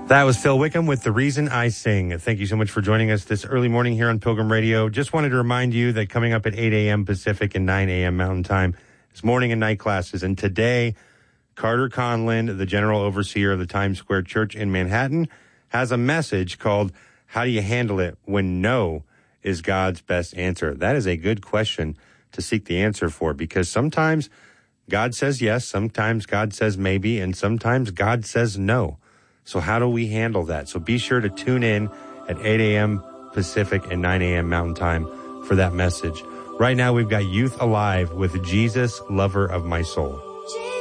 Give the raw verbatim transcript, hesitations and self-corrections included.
That was Phil Wickham with The Reason I Sing. Thank you so much for joining us this early morning here on Pilgrim Radio. Just wanted to remind you that coming up at eight a.m. Pacific and nine a.m. Mountain Time is morning and night classes. And today, Carter Conlin, the general overseer of the Times Square Church in Manhattan, has a message called, How Do You Handle It When No is God's Best Answer? That is a good question to seek the answer for, because sometimes God says yes, sometimes God says maybe, and sometimes God says no. So how do we handle that? So be sure to tune in at eight a.m. Pacific and nine a.m. Mountain Time for that message. Right now, we've got Youth Alive with Jesus, Lover of My Soul.